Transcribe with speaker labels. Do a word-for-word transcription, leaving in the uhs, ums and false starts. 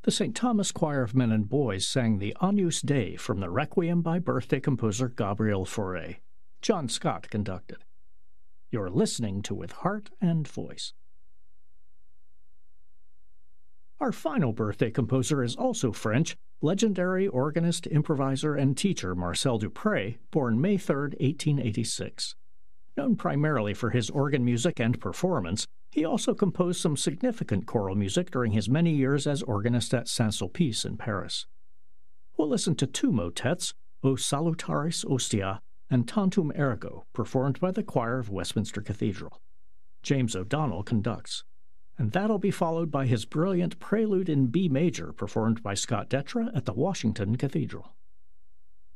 Speaker 1: The Saint Thomas Choir of Men and Boys sang the Agnus Dei from the Requiem by birthday composer Gabriel Fauré. John Scott conducted. You're listening to With Heart and Voice. Our final birthday composer is also French, legendary organist, improviser, and teacher Marcel Dupré, born May third, eighteen eighty-six. Known primarily for his organ music and performance, he also composed some significant choral music during his many years as organist at Saint-Sulpice in Paris. We'll listen to two motets, O Salutaris Ostia and Tantum Ergo, performed by the choir of Westminster Cathedral. James O'Donnell conducts. And that'll be followed by his brilliant Prelude in B major, performed by Scott Detra at the Washington Cathedral.